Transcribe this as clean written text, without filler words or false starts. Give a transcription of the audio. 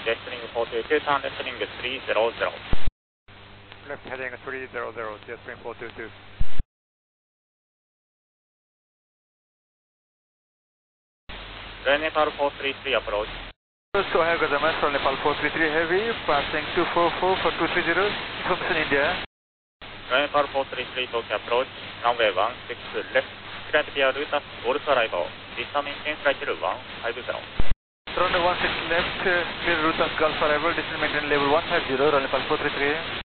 Jetstream 422, turn left heading 300. Left heading 300, Jetstream 422. Nepal 433 approach. So I have Gazamas from Nepal 433 Heavy, passing 244 for 230, information India. Nepal 433 Tokyo approach, runway 16 left, clear via route at Golf arrival, distance maintain flight level 150. Runway 16 left, clear route at Gulf arrival, distance maintain level 150, Nepal 433.